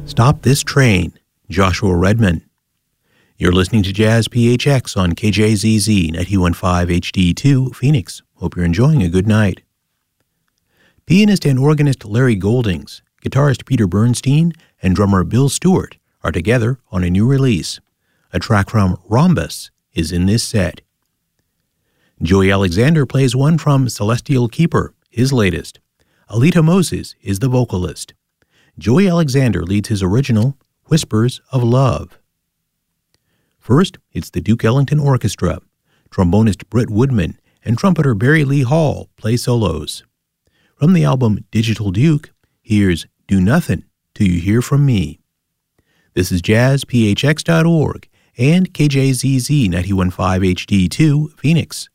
Stop This Train, Joshua Redman. You're listening to Jazz PHX on KJZZ 91.5 HD2, Phoenix. Hope you're enjoying a good night. Pianist and organist Larry Goldings, guitarist Peter Bernstein, and drummer Bill Stewart are together on a new release. A track from Rhombus is in this set. Joey Alexander plays one from Celestial Keeper, his latest. Alita Moses is the vocalist. Joey Alexander leads his original, Whispers of Love. First, it's the Duke Ellington Orchestra. Trombonist Britt Woodman and trumpeter Barry Lee Hall play solos. From the album Digital Duke, here's Do Nothing Till You Hear From Me. This is jazzphx.org and KJZZ 91.5 HD2, Phoenix.